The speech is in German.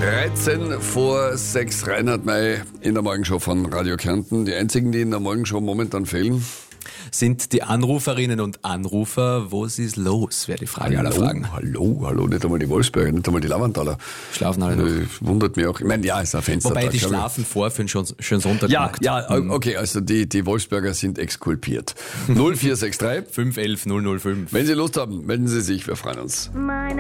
13 vor 6, Reinhard May in der Morgenshow von Radio Kärnten. Die einzigen, die in der Morgenshow momentan fehlen, sind die Anruferinnen und Anrufer. Was ist los, wäre die Frage aller Fragen. Hallo, nicht einmal die Wolfsberger, nicht einmal die Lavantaler. Schlafen alle noch. Wundert mich auch. Ich meine, ja, ist ein Fenster. Wobei, die schlafen vor für einen schönen Sonntag. Ja, okay, also die Wolfsberger sind exkulpiert. 0463 511 005. Wenn Sie Lust haben, melden Sie sich, wir freuen uns. Meine